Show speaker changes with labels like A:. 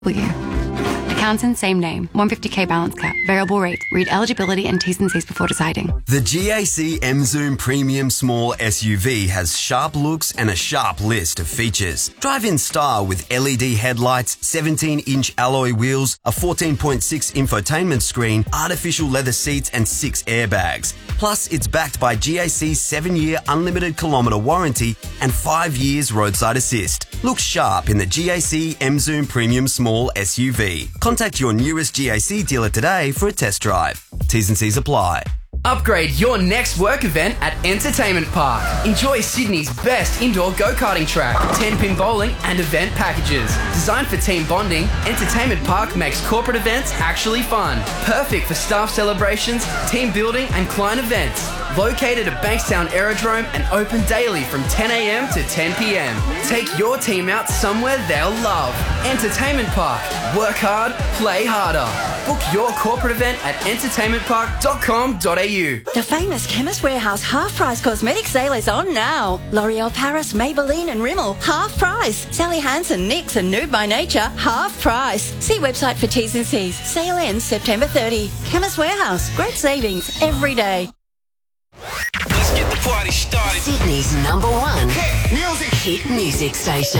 A: Accountants, same name. 150k balance cap. Variable rate. Read eligibility and T's and C's before deciding.
B: The GAC M-Zoom Premium Small SUV has sharp looks and a sharp list of features. Drive in style with LED headlights, 17-inch alloy wheels, a 14.6 infotainment screen, artificial leather seats and 6 airbags. Plus, it's backed by GAC's 7-year unlimited kilometre warranty and 5 years roadside assist. Look sharp in the GAC M-Zoom Premium Small SUV. Contact your nearest GAC dealer today for a test drive. T's and C's apply.
C: Upgrade your next work event at Entertainment Park. Enjoy Sydney's best indoor go-karting track, 10-pin bowling and event packages. Designed for team bonding, Entertainment Park makes corporate events actually fun. Perfect for staff celebrations, team building and client events. Located at Bankstown Aerodrome and open daily from 10 a.m. to 10 p.m. Take your team out somewhere they'll love. Entertainment Park. Work hard, play harder. Book your corporate event at entertainmentpark.com.au.
D: The famous Chemist Warehouse half-price cosmetic sale is on now. L'Oreal Paris, Maybelline and Rimmel, half price. Sally Hansen, NYX and Nude by Nature, half price. See website for T's and C's. Sale ends September 30. Chemist Warehouse, great savings every day.
E: Let's get the party started.
F: Sydney's #1 hit music station.